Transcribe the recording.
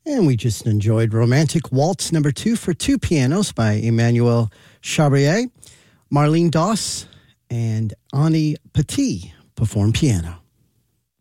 And we just enjoyed Romantic Waltz number 2 for two pianos by Emmanuel Chabrier. Marlene Doss and Ani Petit perform piano.